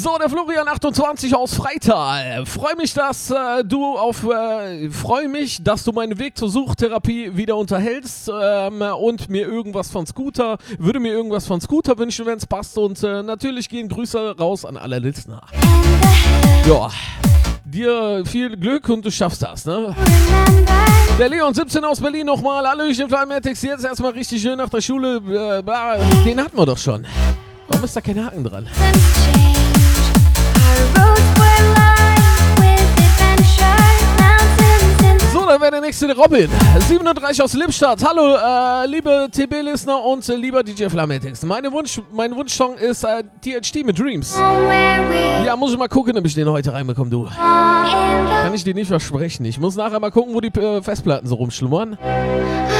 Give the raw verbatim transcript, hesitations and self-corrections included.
So, der Florian achtundzwanzig aus Freital. Freue mich, dass äh, du auf äh, freue mich, dass du meinen Weg zur Suchtherapie wieder unterhältst ähm, und mir irgendwas von Scooter, würde mir irgendwas von Scooter wünschen, wenn es passt, und äh, natürlich gehen Grüße raus an alle Listener. Ja, dir viel Glück und du schaffst das, ne? Der Leon siebzehn aus Berlin nochmal. Hallöchen, Flymatex, jetzt erstmal richtig schön nach der Schule. Äh, den hatten wir doch schon. Warum ist da kein Haken dran? So, dann wäre der nächste der Robin. siebenunddreißig aus Lippstadt. Hallo, äh, liebe T B-Listener und äh, lieber D J Flametex. Meine Wunsch, mein Wunschsong ist äh, T H D mit Dreams. Ja, muss ich mal gucken, ob ich den heute reinbekomme, du. Kann ich dir nicht versprechen. Ich muss nachher mal gucken, wo die äh, Festplatten so rumschlummern.